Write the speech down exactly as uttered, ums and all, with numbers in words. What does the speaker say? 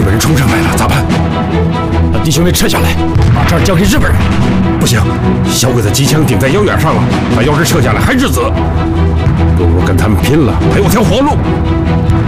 日本人冲上来了，咋办？ 把弟兄们撤下来，把这儿交给日本人。 不行，小鬼子机枪顶在腰眼上了，他要是撤下来还是死。不如跟他们拼了，还有条活路。